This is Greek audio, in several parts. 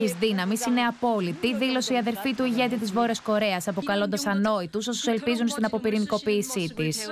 Η δύναμη είναι απόλυτη, δήλωσε η αδερφή του ηγέτη της Βόρειας Κορέας, αποκαλώντας ανόητους όσους ελπίζουν στην αποπυρηνικοποίησή της.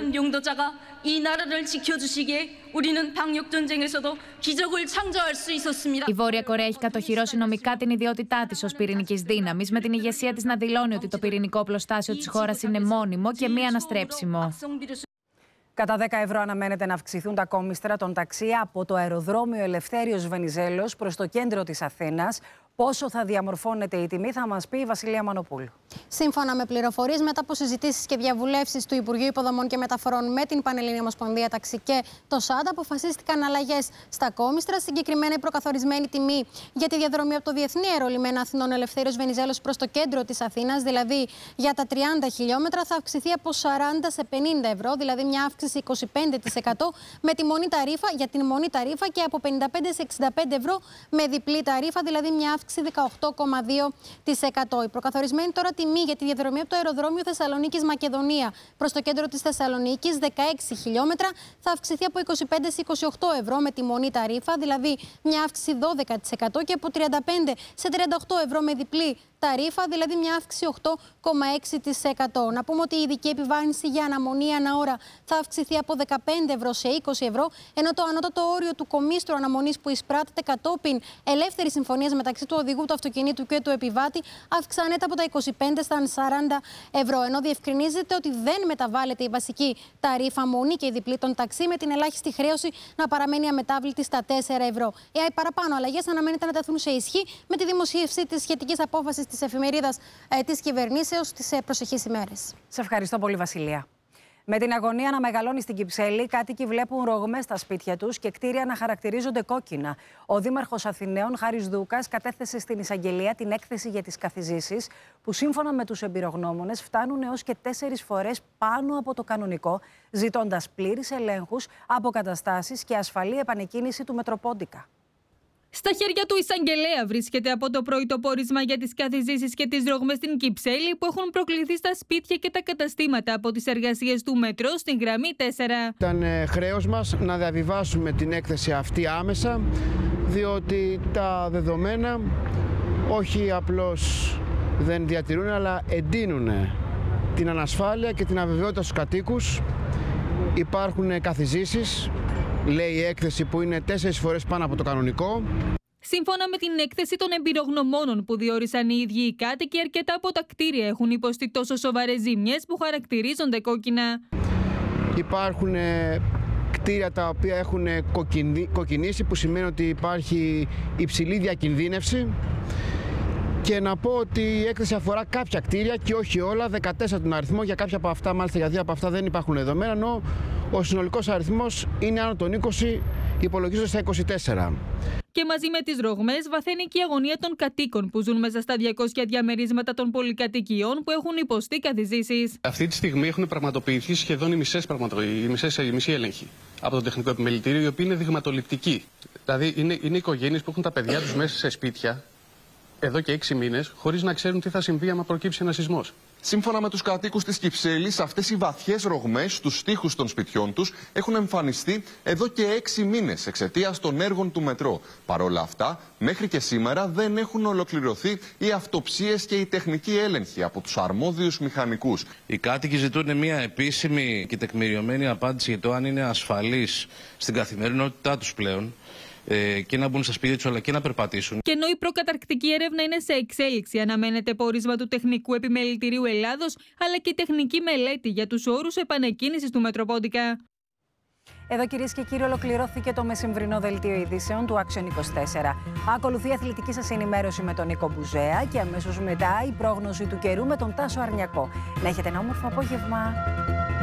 Η Βόρεια Κορέα έχει κατοχυρώσει νομικά την ιδιότητά της ως πυρηνικής δύναμης, με την ηγεσία της να δηλώνει ότι το πυρηνικό οπλοστάσιο της χώρας είναι μόνιμο και μη αναστρέψιμο. Κατά 10 ευρώ αναμένεται να αυξηθούν τα κόμμιστρα των ταξί από το αεροδρόμιο Ελευθέριος Βενιζέλος προς το κέντρο της Αθήνας. Πόσο θα διαμορφώνεται η τιμή θα μας πει η Βασιλεία Μανοπούλου. Σύμφωνα με πληροφορίες, μετά από συζητήσεις και διαβουλεύσεις του Υπουργείου Υποδομών και Μεταφορών με την Πανελλήνια Ομοσπονδία Ταξί και το ΣΑΝΤ, αποφασίστηκαν αλλαγές στα κόμμιστρα. Συγκεκριμένα, η προκαθορισμένη τιμή για τη διαδρομή από το Διεθνή Αερολιμένα Αθηνών Ελευθέριος Βενιζέλος προς το κέντρο της Αθήνας, δηλαδή για τα 30 χιλιόμετρα, θα αυξηθεί από 40 σε 50 ευρώ, δηλαδή μια αύξηση 25% με τη μόνη ταρίφα, για την μόνη ταρίφα, και από 55 σε 65 ευρώ με διπλή ταρίφα, δηλαδή μια αύξηση 18,2%. Η προκαθορισμένη τώρα τιμή για τη διαδρομή από το αεροδρόμιο Θεσσαλονίκης Μακεδονία προς το κέντρο της Θεσσαλονίκης, 16 χιλιόμετρα, θα αυξηθεί από 25 σε 28 ευρώ με τη μονή ταρίφα, δηλαδή μια αύξηση 12%, και από 35 σε 38 ευρώ με διπλή ταρίφα, δηλαδή μια αύξηση 8,6%. Να πούμε ότι η ειδική επιβάρυνση για αναμονή ανά ώρα θα αυξηθεί από 15 ευρώ σε 20 ευρώ, ενώ το ανώτατο όριο του κομίστρου αναμονής που εισπράττεται κατόπιν ελεύθερης συμφωνίας μεταξύ του οδηγού του αυτοκινήτου και του επιβάτη αυξάνεται από τα 25 στα 40 ευρώ. Ενώ διευκρινίζεται ότι δεν μεταβάλλεται η βασική ταρίφα μονή και η διπλή των ταξί, με την ελάχιστη χρέωση να παραμένει αμετάβλητη στα 4 ευρώ. Οι παραπάνω αλλαγές αναμένεται να τεθούν σε ισχύ με τη δημοσίευση της σχετικής απόφασης της εφημερίδας της κυβερνήσεως τις προσεχείς ημέρες. Σε ευχαριστώ πολύ, Βασιλεία. Με την αγωνία να μεγαλώνει στην Κυψέλη, κάτοικοι βλέπουν ρογμές στα σπίτια τους και κτίρια να χαρακτηρίζονται κόκκινα. Ο Δήμαρχος Αθηναίων, Χάρης Δούκας, κατέθεσε στην εισαγγελία την έκθεση για τις καθιζήσεις, που σύμφωνα με τους εμπειρογνώμονες φτάνουν έως και 4 φορές πάνω από το κανονικό, ζητώντας πλήρεις ελέγχους, αποκαταστάσεις και ασφαλή επανεκκίνηση του Μετροπόντικα. Στα χέρια του εισαγγελέα βρίσκεται από το πρωί το πόρισμα για τις καθιζήσεις και τις ρογμές στην Κυψέλη, που έχουν προκληθεί στα σπίτια και τα καταστήματα από τις εργασίες του μετρό στην γραμμή 4. Ήταν χρέος μας να διαβιβάσουμε την έκθεση αυτή άμεσα, διότι τα δεδομένα όχι απλώς δεν διατηρούν, αλλά εντείνουν την ανασφάλεια και την αβεβαιότητα στους κατοίκους. Υπάρχουν καθιζήσεις, λέει η έκθεση, που είναι 4 φορές πάνω από το κανονικό. Σύμφωνα με την έκθεση των εμπειρογνωμόνων που διόρισαν οι ίδιοι οι κάτοικοι, αρκετά από τα κτίρια έχουν υποστεί τόσο σοβαρές ζημιές που χαρακτηρίζονται κόκκινα. Υπάρχουν κτίρια τα οποία έχουν κοκκινήσει, που σημαίνει ότι υπάρχει υψηλή διακινδύνευση. Και να πω ότι η έκθεση αφορά κάποια κτίρια και όχι όλα, 14 τον αριθμό. Για κάποια από αυτά, μάλιστα για 2 από αυτά δεν υπάρχουν δεδομένα, ενώ ο συνολικός αριθμός είναι άνω των 20, υπολογίζονται στα 24. Και μαζί με τις ρογμές βαθαίνει και η αγωνία των κατοίκων που ζουν μέσα στα 200 διαμερίσματα των πολυκατοικιών που έχουν υποστεί καθιζήσεις. Αυτή τη στιγμή έχουν πραγματοποιηθεί σχεδόν οι μισοί έλεγχοι από το τεχνικό επιμελητήριο, οι οποίοι είναι δειγματοληπτικοί. Δηλαδή είναι οικογένειες που έχουν τα παιδιά τους μέσα σε σπίτια εδώ και 6 μήνες, χωρίς να ξέρουν τι θα συμβεί άμα προκύψει ένας σεισμός. Σύμφωνα με τους κατοίκους της Κυψέλης, αυτές οι βαθιές ρογμές στους τοίχους των σπιτιών τους έχουν εμφανιστεί εδώ και 6 μήνες εξαιτίας των έργων του μετρό. Παρ' όλα αυτά, μέχρι και σήμερα δεν έχουν ολοκληρωθεί οι αυτοψίες και οι τεχνικοί έλεγχοι από τους αρμόδιους μηχανικούς. Οι κάτοικοι ζητούν μια επίσημη και τεκμηριωμένη απάντηση για το αν είναι ασφαλείς στην καθημερινότητά τους πλέον, και να μπουν στα σπίτια τους αλλά και να περπατήσουν. Και ενώ η προκαταρκτική έρευνα είναι σε εξέλιξη, αναμένεται πόρισμα του Τεχνικού Επιμελητηρίου Ελλάδος, αλλά και τεχνική μελέτη για τους όρους επανεκκίνησης του Μετροπόντικα. Εδώ, κυρίες και κύριοι, ολοκληρώθηκε το μεσημβρινό δελτίο ειδήσεων του Action 24. Ακολουθεί η αθλητική σας ενημέρωση με τον Νίκο Μπουζέα και αμέσως μετά η πρόγνωση του καιρού με τον Τάσο Αρνιακό. Να έχετε ένα όμορφο απόγευμα.